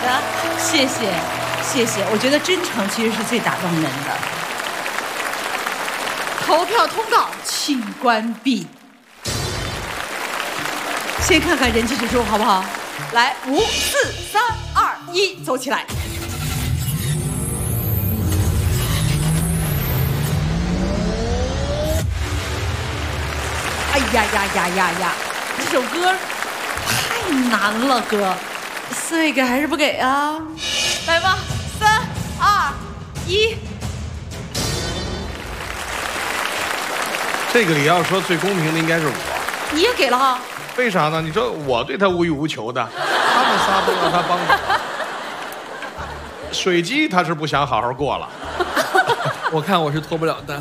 的，谢谢，谢谢。我觉得真诚其实是最打动人的。投票通道请关闭。先看看人气指数好不好？来，5、4、3、2、1，走起来！哎呀呀呀呀呀！这首歌太难了，哥，四位给还是不给啊？来吧，3、2、1。 这个里要说最公平的应该是我。 你也给了哈？ 为啥呢？你说我对他无欲无求的，他们仨都让他帮着。水鸡他是不想好好过了。 我看我是脱不了单。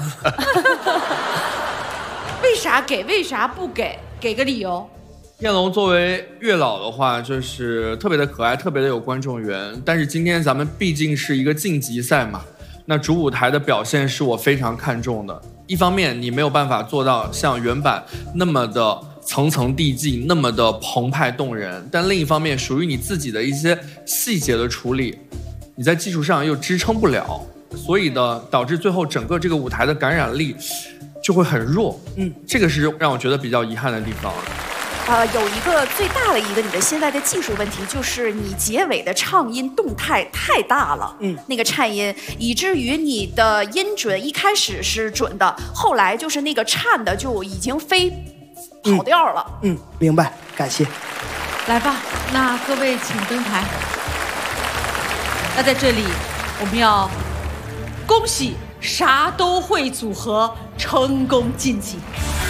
为啥给？为啥不给？给个理由。 天龙作为月老的话，就是特别的可爱，特别的有观众缘。但是今天咱们毕竟是一个晋级赛嘛，那主舞台的表现是我非常看重的。一方面，你没有办法做到像原版那么的层层递进，那么的澎湃动人，但另一方面，属于你自己的一些细节的处理，你在技术上又支撑不了，所以呢，导致最后整个这个舞台的感染力就会很弱。这个是让我觉得比较遗憾的地方。 有一个最大的一个你的现在的技术问题，就是你结尾的唱音动态太大了，那个颤音，以至于你的音准一开始是准的，后来就是那个颤的就已经飞跑调了。 明白，感谢。 来吧，那各位请登台。那在这里，我们要恭喜啥都会组合成功晋级。